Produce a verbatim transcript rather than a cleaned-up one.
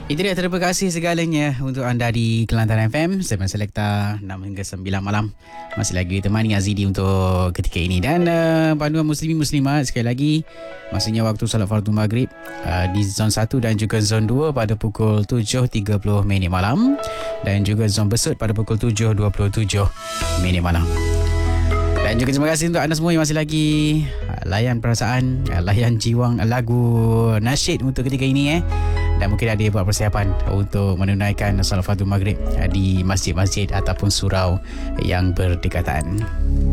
Itu dia, terima kasih segalanya untuk anda di Kelantan F M Segmen Selekta enam hingga sembilan malam. Masih lagi ditemani Azidi untuk ketika ini. Dan uh, panduan muslimin muslimat, sekali lagi maksudnya waktu salat fardu maghrib uh, di zon satu dan juga zon dua pada pukul tujuh tiga puluh minit malam, dan juga zon besut pada pukul tujuh dua puluh tujuh minit malam. Dan juga terima kasih untuk anda semua yang masih lagi uh, layan perasaan, uh, layan jiwang lagu nasyid untuk ketika ini eh. Dan mungkin ada buat persiapan untuk menunaikan salat fardu maghrib di masjid-masjid ataupun surau yang berdekatan.